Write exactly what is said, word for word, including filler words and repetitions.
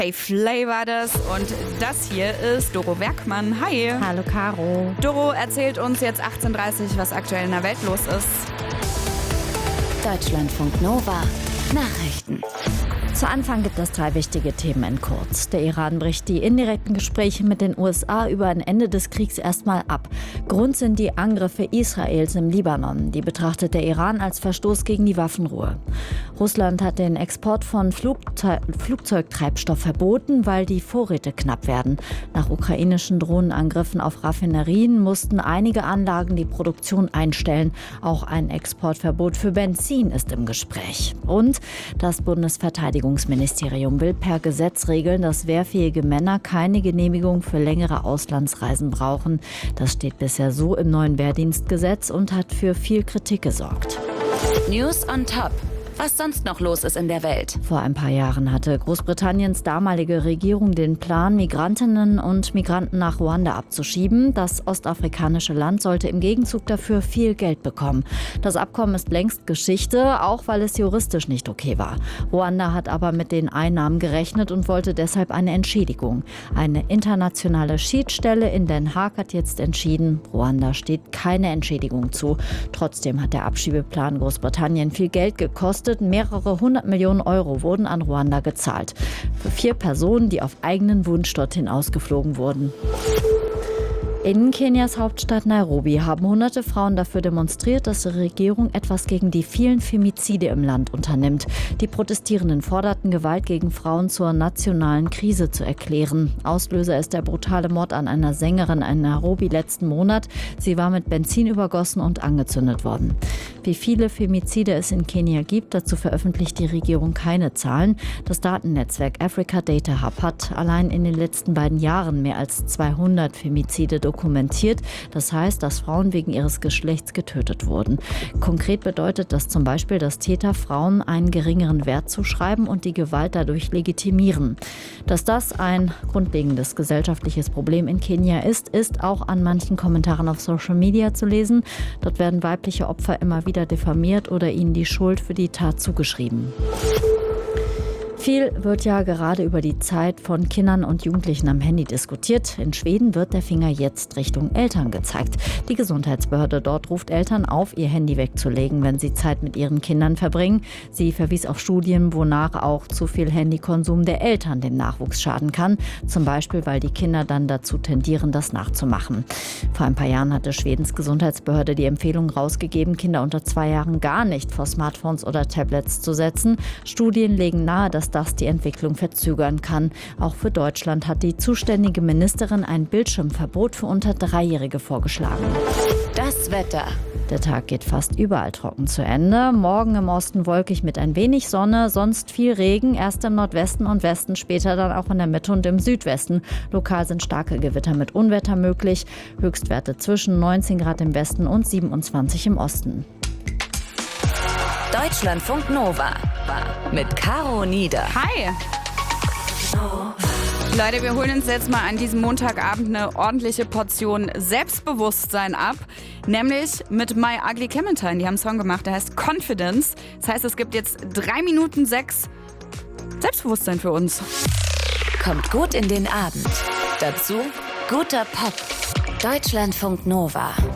Hey, Flay war das und das hier ist Doro Werkmann. Hi. Hallo Caro. Doro erzählt uns jetzt achtzehn Uhr dreißig, was aktuell in der Welt los ist. Deutschlandfunk Nova Nachrichten. Zu Anfang gibt es drei wichtige Themen in kurz. Der Iran bricht die indirekten Gespräche mit den U S A über ein Ende des Kriegs erstmal ab. Grund sind die Angriffe Israels im Libanon. Die betrachtet der Iran als Verstoß gegen die Waffenruhe. Russland hat den Export von Flugze- Flugzeugtreibstoff verboten, weil die Vorräte knapp werden. Nach ukrainischen Drohnenangriffen auf Raffinerien mussten einige Anlagen die Produktion einstellen. Auch ein Exportverbot für Benzin ist im Gespräch. Und das Bundesverteidigungsministerium will per Gesetz regeln, dass wehrfähige Männer keine Genehmigung für längere Auslandsreisen brauchen. Das steht bisher so im neuen Wehrdienstgesetz und hat für viel Kritik gesorgt. News on Top. Was sonst noch los ist in der Welt. Vor ein paar Jahren hatte Großbritanniens damalige Regierung den Plan, Migrantinnen und Migranten nach Ruanda abzuschieben. Das ostafrikanische Land sollte im Gegenzug dafür viel Geld bekommen. Das Abkommen ist längst Geschichte, auch weil es juristisch nicht okay war. Ruanda hat aber mit den Einnahmen gerechnet und wollte deshalb eine Entschädigung. Eine internationale Schiedsstelle in Den Haag hat jetzt entschieden, Ruanda steht keine Entschädigung zu. Trotzdem hat der Abschiebeplan Großbritannien viel Geld gekostet. Mehrere hundert Millionen Euro wurden an Ruanda gezahlt. Für vier Personen, die auf eigenen Wunsch dorthin ausgeflogen wurden. In Kenias Hauptstadt Nairobi haben hunderte Frauen dafür demonstriert, dass die Regierung etwas gegen die vielen Femizide im Land unternimmt. Die Protestierenden forderten, Gewalt gegen Frauen zur nationalen Krise zu erklären. Auslöser ist der brutale Mord an einer Sängerin in Nairobi letzten Monat. Sie war mit Benzin übergossen und angezündet worden. Wie viele Femizide es in Kenia gibt, dazu veröffentlicht die Regierung keine Zahlen. Das Datennetzwerk Africa Data Hub hat allein in den letzten beiden Jahren mehr als zweihundert Femizide dokumentiert. Das heißt, dass Frauen wegen ihres Geschlechts getötet wurden. Konkret bedeutet das zum Beispiel, dass Täter Frauen einen geringeren Wert zuschreiben und die Gewalt dadurch legitimieren. Dass das ein grundlegendes gesellschaftliches Problem in Kenia ist, ist auch an manchen Kommentaren auf Social Media zu lesen. Dort werden weibliche Opfer immer wieder diffamiert oder ihnen die Schuld für die Tat zugeschrieben. Viel wird ja gerade über die Zeit von Kindern und Jugendlichen am Handy diskutiert. In Schweden wird der Finger jetzt Richtung Eltern gezeigt. Die Gesundheitsbehörde dort ruft Eltern auf, ihr Handy wegzulegen, wenn sie Zeit mit ihren Kindern verbringen. Sie verwies auf Studien, wonach auch zu viel Handykonsum der Eltern dem Nachwuchs schaden kann. Zum Beispiel, weil die Kinder dann dazu tendieren, das nachzumachen. Vor ein paar Jahren hatte Schwedens Gesundheitsbehörde die Empfehlung rausgegeben, Kinder unter zwei Jahren gar nicht vor Smartphones oder Tablets zu setzen. Studien legen nahe, dass das die Entwicklung verzögern kann. Auch für Deutschland hat die zuständige Ministerin ein Bildschirmverbot für unter Dreijährige vorgeschlagen. Das Wetter. Der Tag geht fast überall trocken zu Ende. Morgen im Osten wolkig mit ein wenig Sonne, sonst viel Regen. Erst im Nordwesten und Westen, später dann auch in der Mitte und im Südwesten. Lokal sind starke Gewitter mit Unwetter möglich. Höchstwerte zwischen neunzehn Grad im Westen und siebenundzwanzig im Osten. Deutschlandfunk Nova mit Caro Nieder. Hi. Leute, wir holen uns jetzt mal an diesem Montagabend eine ordentliche Portion Selbstbewusstsein ab. Nämlich mit My Ugly Clementine. Die haben einen Song gemacht, der heißt Confidence. Das heißt, es gibt jetzt drei Minuten sechs Selbstbewusstsein für uns. Kommt gut in den Abend. Dazu guter Pop. Deutschlandfunk Nova.